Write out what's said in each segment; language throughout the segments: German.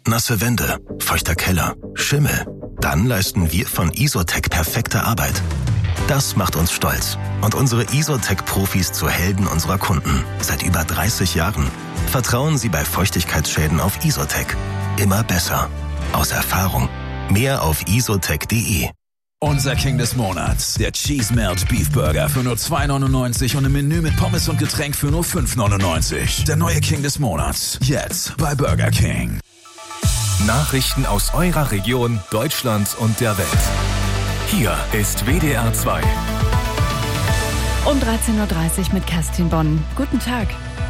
nasse Wände, feuchter Keller, Schimmel. Dann leisten wir von Isotec perfekte Arbeit. Das macht uns stolz und unsere Isotec-Profis zu Helden unserer Kunden. Seit über 30 Jahren. Vertrauen Sie bei Feuchtigkeitsschäden auf Isotec. Immer besser. Aus Erfahrung. Mehr auf isotec.de. Unser King des Monats, der Cheese Melt Beef Burger für nur $2,99 und im Menü mit Pommes und Getränk für nur $5,99. Der neue King des Monats, jetzt bei Burger King. Nachrichten aus eurer Region, Deutschland und der Welt. Hier ist WDR 2. Um 13.30 Uhr mit Kerstin Bonn. Guten Tag.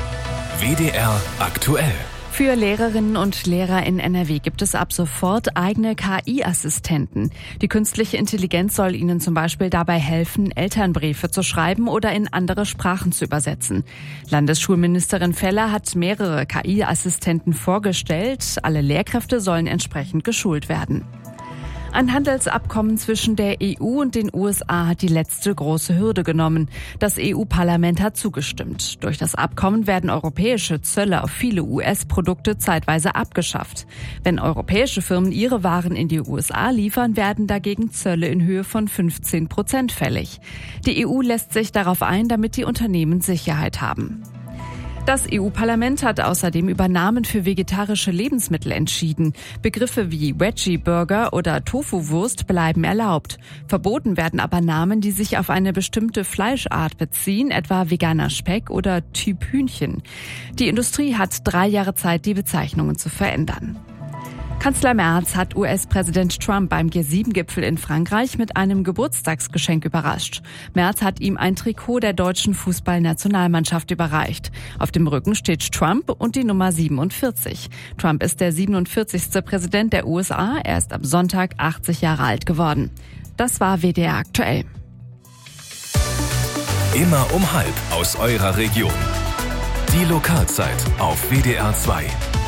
WDR aktuell. Für Lehrerinnen und Lehrer in NRW gibt es ab sofort eigene KI-Assistenten. Die künstliche Intelligenz soll ihnen zum Beispiel dabei helfen, Elternbriefe zu schreiben oder in andere Sprachen zu übersetzen. Landesschulministerin Feller hat mehrere KI-Assistenten vorgestellt. Alle Lehrkräfte sollen entsprechend geschult werden. Ein Handelsabkommen zwischen der EU und den USA hat die letzte große Hürde genommen. Das EU-Parlament hat zugestimmt. Durch das Abkommen werden europäische Zölle auf viele US-Produkte zeitweise abgeschafft. Wenn europäische Firmen ihre Waren in die USA liefern, werden dagegen Zölle in Höhe von 15% fällig. Die EU lässt sich darauf ein, damit die Unternehmen Sicherheit haben. Das EU-Parlament hat außerdem über Namen für vegetarische Lebensmittel entschieden. Begriffe wie Veggie-Burger oder Tofu-Wurst bleiben erlaubt. Verboten werden aber Namen, die sich auf eine bestimmte Fleischart beziehen, etwa veganer Speck oder Typ Hühnchen. Die Industrie hat 3 Jahre Zeit, die Bezeichnungen zu verändern. Kanzler Merz hat US-Präsident Trump beim G7-Gipfel in Frankreich mit einem Geburtstagsgeschenk überrascht. Merz hat ihm ein Trikot der deutschen Fußballnationalmannschaft überreicht. Auf dem Rücken steht Trump und die Nummer 47. Trump ist der 47. Präsident der USA. Er ist am Sonntag 80 Jahre alt geworden. Das war WDR aktuell. Immer um 12:30 aus eurer Region. Die Lokalzeit auf WDR 2.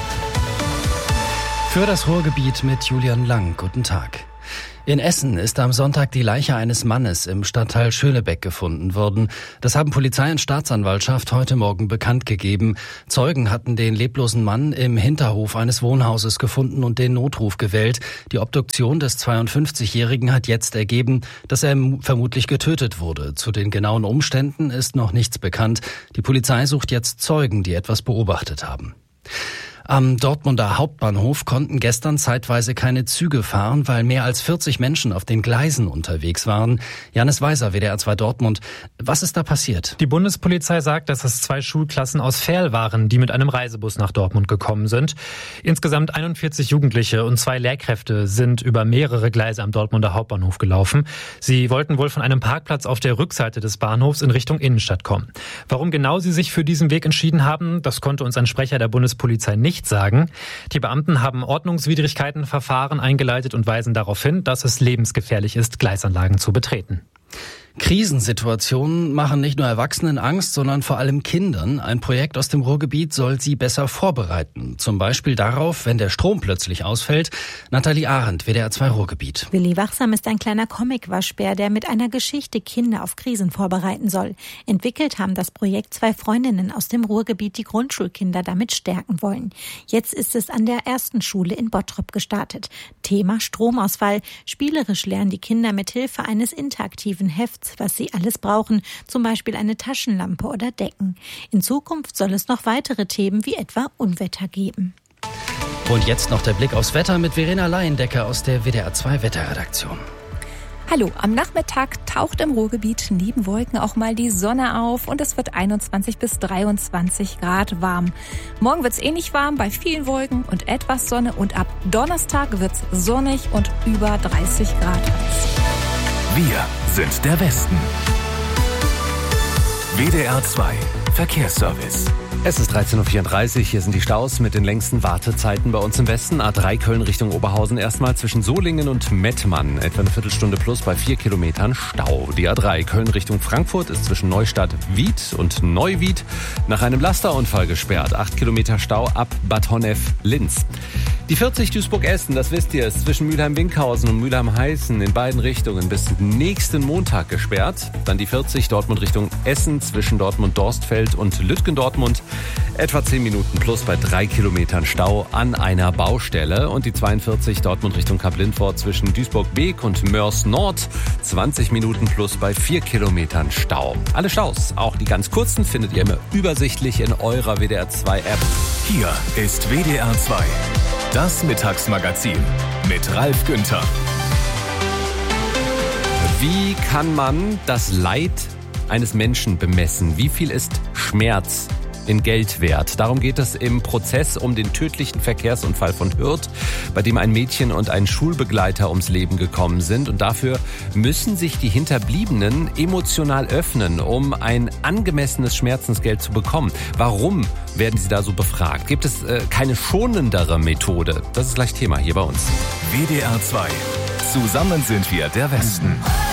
Für das Ruhrgebiet mit Julian Lang. Guten Tag. In Essen ist am Sonntag die Leiche eines Mannes im Stadtteil Schönebeck gefunden worden. Das haben Polizei und Staatsanwaltschaft heute Morgen bekannt gegeben. Zeugen hatten den leblosen Mann im Hinterhof eines Wohnhauses gefunden und den Notruf gewählt. Die Obduktion des 52-Jährigen hat jetzt ergeben, dass er vermutlich getötet wurde. Zu den genauen Umständen ist noch nichts bekannt. Die Polizei sucht jetzt Zeugen, die etwas beobachtet haben. Am Dortmunder Hauptbahnhof konnten gestern zeitweise keine Züge fahren, weil mehr als 40 Menschen auf den Gleisen unterwegs waren. Janis Weiser, WDR 2 Dortmund. Was ist da passiert? Die Bundespolizei sagt, dass es 2 Schulklassen aus Verl waren, die mit einem Reisebus nach Dortmund gekommen sind. Insgesamt 41 Jugendliche und 2 Lehrkräfte sind über mehrere Gleise am Dortmunder Hauptbahnhof gelaufen. Sie wollten wohl von einem Parkplatz auf der Rückseite des Bahnhofs in Richtung Innenstadt kommen. Warum genau sie sich für diesen Weg entschieden haben, das konnte uns ein Sprecher der Bundespolizei nicht sagen. Die Beamten haben Ordnungswidrigkeitenverfahren eingeleitet und weisen darauf hin, dass es lebensgefährlich ist, Gleisanlagen zu betreten. Krisensituationen machen nicht nur Erwachsenen Angst, sondern vor allem Kindern. Ein Projekt aus dem Ruhrgebiet soll sie besser vorbereiten. Zum Beispiel darauf, wenn der Strom plötzlich ausfällt. Nathalie Arendt, WDR 2 Ruhrgebiet. Willi Wachsam ist ein kleiner Comic-Waschbär, der mit einer Geschichte Kinder auf Krisen vorbereiten soll. Entwickelt haben das Projekt 2 Freundinnen aus dem Ruhrgebiet, die Grundschulkinder damit stärken wollen. Jetzt ist es an der ersten Schule in Bottrop gestartet. Thema Stromausfall. Spielerisch lernen die Kinder mit Hilfe eines interaktiven Hefts, was sie alles brauchen, zum Beispiel eine Taschenlampe oder Decken. In Zukunft soll es noch weitere Themen wie etwa Unwetter geben. Und jetzt noch der Blick aufs Wetter mit Verena Laiendecker aus der WDR 2 Wetterredaktion. Hallo, am Nachmittag taucht im Ruhrgebiet neben Wolken auch mal die Sonne auf und es wird 21 bis 23 Grad warm. Morgen wird es ähnlich warm bei vielen Wolken und etwas Sonne und ab Donnerstag wird es sonnig und über 30 Grad heiß. Wir sind der Westen. WDR 2 Verkehrsservice. Es ist 13.34 Uhr, hier sind die Staus mit den längsten Wartezeiten bei uns im Westen. A3 Köln Richtung Oberhausen erstmal zwischen Solingen und Mettmann. Etwa eine Viertelstunde plus bei 4 Kilometern Stau. Die A3 Köln Richtung Frankfurt ist zwischen Neustadt-Wied und Neuwied nach einem Lasterunfall gesperrt. 8 Kilometer Stau ab Bad Honnef-Linz. Die 40 Duisburg-Essen, das wisst ihr, ist zwischen Mülheim-Winkhausen und Mülheim-Heißen in beiden Richtungen bis nächsten Montag gesperrt. Dann die 40 Dortmund Richtung Essen zwischen Dortmund-Dorstfeld und Lütgendortmund. Etwa 10 Minuten plus bei 3 Kilometern Stau an einer Baustelle. Und die 42 Dortmund Richtung Kap-Lindfort zwischen Duisburg-Beek und Mörs Nord. 20 Minuten plus bei 4 Kilometern Stau. Alle Staus, auch die ganz kurzen, findet ihr immer übersichtlich in eurer WDR 2 App. Hier ist WDR 2, das Mittagsmagazin mit Ralf Günther. Wie kann man das Leid eines Menschen bemessen? Wie viel ist Schmerz in Geld wert? Darum geht es im Prozess um den tödlichen Verkehrsunfall von Hürth, bei dem ein Mädchen und ein Schulbegleiter ums Leben gekommen sind. Und dafür müssen sich die Hinterbliebenen emotional öffnen, um ein angemessenes Schmerzensgeld zu bekommen. Warum werden sie da so befragt? Gibt es keine schonendere Methode? Das ist gleich Thema hier bei uns. WDR 2. Zusammen sind wir der Westen.